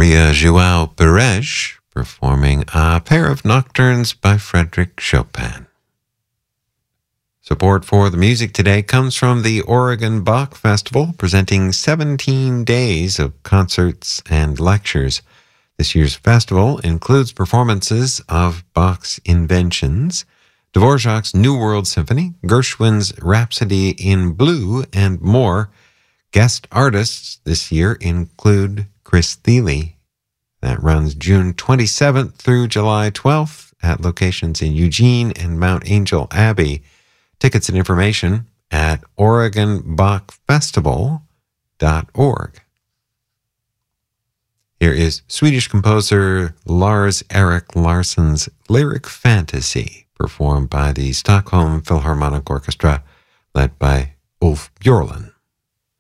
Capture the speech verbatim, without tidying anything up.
Maria João Perez performing a pair of nocturnes by Frédéric Chopin. Support for the music today comes from the Oregon Bach Festival, presenting seventeen days of concerts and lectures. This year's festival includes performances of Bach's Inventions, Dvorak's New World Symphony, Gershwin's Rhapsody in Blue, and more. Guest artists this year include Chris Thile. That runs June twenty-seventh through July twelfth at locations in Eugene and Mount Angel Abbey. Tickets and information at oregon bach festival dot org. Here is Swedish composer Lars-Erik Larsson's Lyric Fantasy, performed by the Stockholm Philharmonic Orchestra, led by Ulf Björlund.